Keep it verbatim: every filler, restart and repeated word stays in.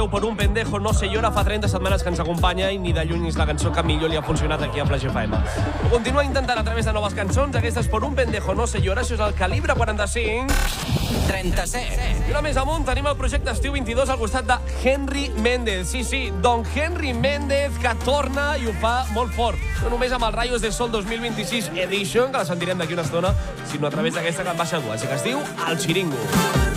Per un pendejo no se llora fa trenta setmanes que ens acompanya i ni de lluny és la cançó que millor li ha funcionat aquí a Flash F M. Ho continua intentant a través de noves cançons. Aquesta és Per un pendejo no se llora. Això és el calibre quaranta-cinc. trenta-set. I una més amunt tenim el projecte Estiu vint-i-dos al costat de Henry Méndez. Sí, sí, don Henry Méndez, que torna i ho fa molt fort. No només amb el Rayos de Sol dos mil vint-i-sis Edition, que la sentirem d'aquí una estona, sinó a través d'aquesta que en baixa dur. Així que es diu El Xiringo.